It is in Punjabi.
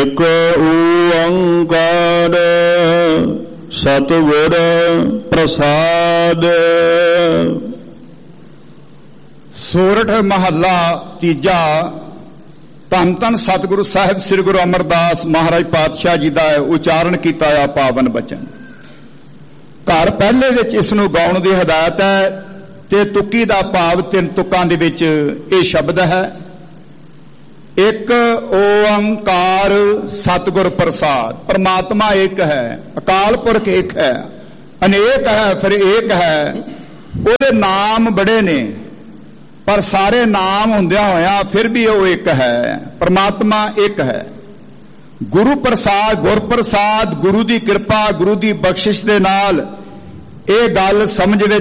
ਏਕ ਓੰਕਾਰ ਸਤਿਗੁਰ ਪ੍ਰਸਾਦ। ਸੋਰਠ ਮਹੱਲਾ ਤੀਜਾ। ਧੰਨ ਧੰਨ ਸਤਿਗੁਰੂ ਸਾਹਿਬ ਸ੍ਰੀ ਗੁਰੂ ਅਮਰਦਾਸ ਮਹਾਰਾਜ ਪਾਤਸ਼ਾਹ ਜੀ ਦਾ ਉਚਾਰਨ ਕੀਤਾ ਹੋਇਆ ਪਾਵਨ ਬਚਨ। ਘਰ ਪਹਿਲੇ ਵਿੱਚ ਇਸ ਨੂੰ ਗਾਉਣ ਦੀ ਹਦਾਇਤ ਹੈ ਤੇ ਤੁਕੀ ਦਾ ਭਾਵ ਤਿੰਨ ਤੁਕਾਂ ਦੇ ਵਿੱਚ ਇਹ ਸ਼ਬਦ ਹੈ। ਇੱਕ ਓੰਕਾਰ ਸਤਿਗੁਰ ਪ੍ਰਸਾਦ। ਪਰਮਾਤਮਾ ਇੱਕ ਹੈ, ਅਕਾਲ ਪੁਰਖ ਇੱਕ ਹੈ, ਅਨੇਕ ਹੈ ਫਿਰ ਏਕ ਹੈ। ਉਹਦੇ ਨਾਮ ਬੜੇ ਨੇ ਪਰ ਸਾਰੇ ਨਾਮ ਹੁੰਦਿਆਂ ਹੋਇਆਂ ਫਿਰ ਵੀ ਉਹ ਇੱਕ ਹੈ, ਪਰਮਾਤਮਾ ਇੱਕ ਹੈ। ਗੁਰੂ ਪ੍ਰਸਾਦ, ਗੁਰ ਪ੍ਰਸਾਦ, ਗੁਰੂ ਦੀ ਕਿਰਪਾ, ਗੁਰੂ ਦੀ ਬਖਸ਼ਿਸ਼ ਦੇ ਨਾਲ ਇਹ ਗੱਲ ਸਮਝ ਵਿੱਚ